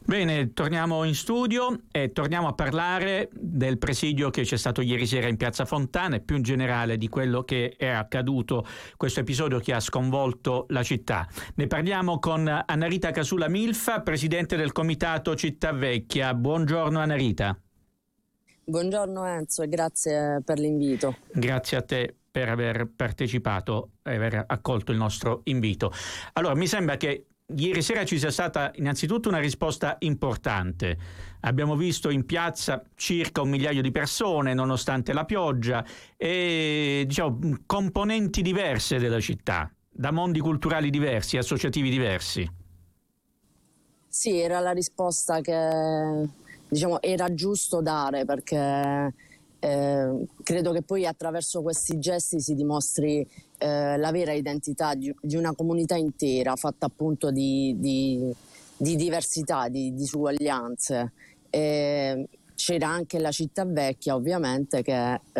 Bene, torniamo in studio e torniamo a parlare del presidio che c'è stato ieri sera in Piazza Fontana e più in generale di quello che è accaduto, questo episodio che ha sconvolto la città. Ne parliamo con Annarita Casula Milfa, presidente del Comitato Città Vecchia. Buongiorno Annarita. Buongiorno Enzo e grazie per l'invito. Grazie a te per aver partecipato e aver accolto il nostro invito. Allora, mi sembra che ieri sera ci sia stata innanzitutto una risposta importante. Abbiamo visto in piazza circa 1 migliaio di persone, nonostante la pioggia, e componenti diverse della città, da mondi culturali diversi, associativi diversi. Sì, era la risposta che era giusto dare, perché credo che poi attraverso questi gesti si dimostri la vera identità di una comunità intera, fatta appunto di diversità, di disuguaglianze. C'era anche la Città Vecchia, ovviamente, che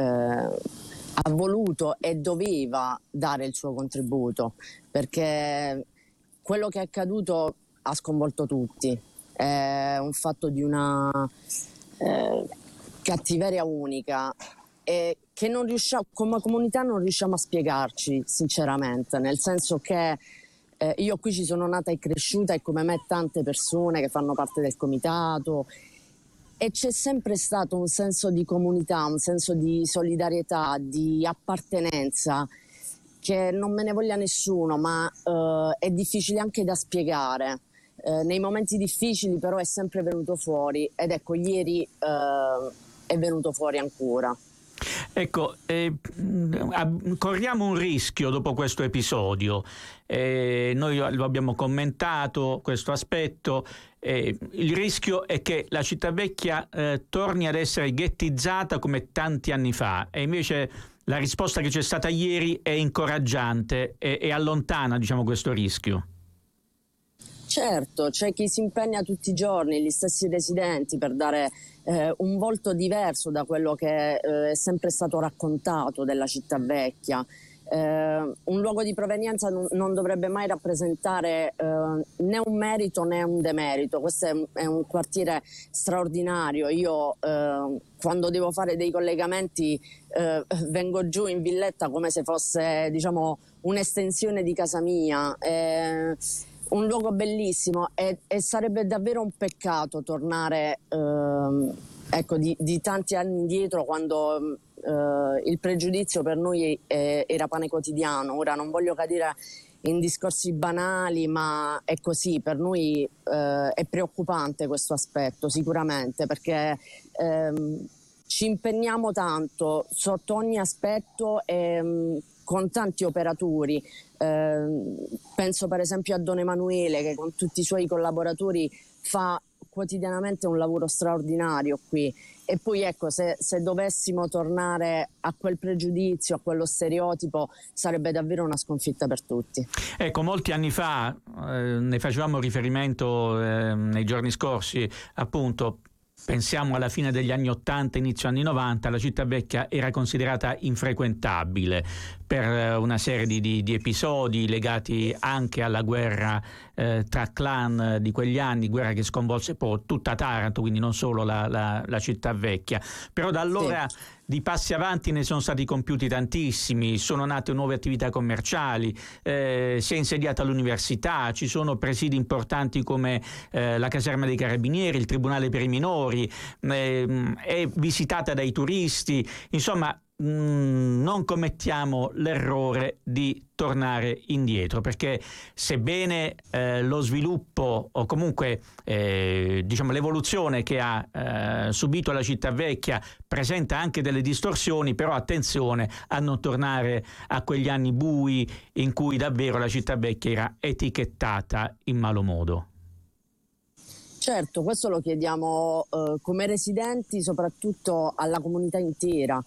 ha voluto e doveva dare il suo contributo, perché quello che è accaduto ha sconvolto tutti. È un fatto di una cattiveria unica e che non riusciamo, come comunità non riusciamo a spiegarci sinceramente, nel senso che io qui ci sono nata e cresciuta, e come me tante persone che fanno parte del comitato, e c'è sempre stato un senso di comunità, un senso di solidarietà, di appartenenza, che non me ne voglia nessuno, ma è difficile anche da spiegare. Nei momenti difficili però è sempre venuto fuori, ed ecco, ieri è venuto fuori ancora. Ecco, corriamo un rischio dopo questo episodio. Noi lo abbiamo commentato, questo aspetto. Il rischio è che la Città Vecchia torni ad essere ghettizzata come tanti anni fa, e invece la risposta che c'è stata ieri è incoraggiante e allontana, questo rischio. Certo, c'è chi si impegna tutti i giorni, gli stessi residenti, per dare un volto diverso da quello che è sempre stato raccontato della Città Vecchia. Un luogo di provenienza non dovrebbe mai rappresentare né un merito né un demerito. Questo è un quartiere straordinario. Io quando devo fare dei collegamenti vengo giù in villetta come se fosse, un'estensione di casa mia. Un luogo bellissimo, e sarebbe davvero un peccato tornare di tanti anni indietro, quando il pregiudizio per noi era pane quotidiano. Ora non voglio cadere in discorsi banali, ma è così. Per noi è preoccupante questo aspetto, sicuramente, perché ci impegniamo tanto sotto ogni aspetto e con tanti operatori. Penso per esempio a Don Emanuele, che con tutti i suoi collaboratori fa quotidianamente un lavoro straordinario qui. E poi ecco, se dovessimo tornare a quel pregiudizio, a quello stereotipo, sarebbe davvero una sconfitta per tutti. Ecco, molti anni fa ne facevamo riferimento nei giorni scorsi, appunto. Pensiamo alla fine degli anni 80, inizio anni 90, la Città Vecchia era considerata infrequentabile per una serie di episodi legati anche alla guerra tra clan di quegli anni, guerra che sconvolse poi tutta Taranto, quindi non solo la Città Vecchia. Però da allora di passi avanti ne sono stati compiuti tantissimi, sono nate nuove attività commerciali, si è insediata l'università, ci sono presidi importanti come la caserma dei carabinieri, il tribunale per i minori, è visitata dai turisti. Insomma, non commettiamo l'errore di tornare indietro, perché sebbene lo sviluppo o comunque l'evoluzione che ha subito la Città Vecchia presenta anche delle distorsioni, però attenzione a non tornare a quegli anni bui in cui davvero la Città Vecchia era etichettata in malo modo. Certo, questo lo chiediamo come residenti, soprattutto alla comunità intera.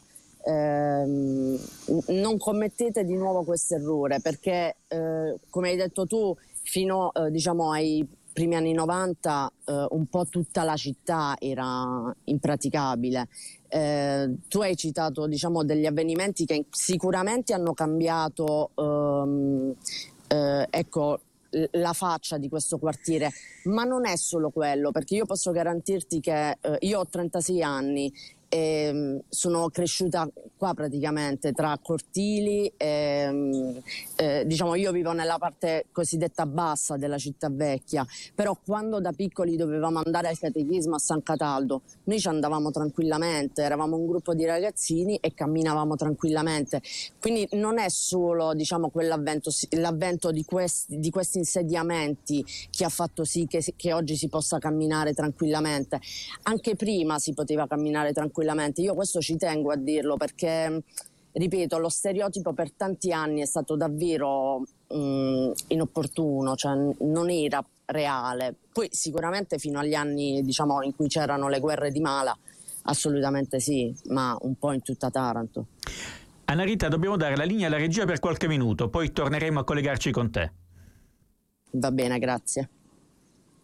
Non commettete di nuovo questo errore, perché come hai detto tu, fino ai primi anni 90 un po' tutta la città era impraticabile. Tu hai citato degli avvenimenti che sicuramente hanno cambiato la faccia di questo quartiere, ma non è solo quello, perché io posso garantirti che io ho 36 anni e sono cresciuta qua praticamente tra cortili diciamo io vivo nella parte cosiddetta bassa della città vecchia, però quando da piccoli dovevamo andare al catechismo a San Cataldo noi ci andavamo tranquillamente, eravamo un gruppo di ragazzini e camminavamo tranquillamente, quindi non è solo diciamo l'avvento di questi insediamenti che ha fatto sì che oggi si possa camminare tranquillamente, anche prima si poteva camminare tranquillamente. Io questo ci tengo a dirlo perché, ripeto, lo stereotipo per tanti anni è stato davvero inopportuno, cioè non era reale. Poi sicuramente fino agli anni diciamo in cui c'erano le guerre di Mala, assolutamente sì, ma un po' in tutta Taranto. Anna Rita, dobbiamo dare la linea alla regia per qualche minuto, poi torneremo a collegarci con te. Va bene, grazie.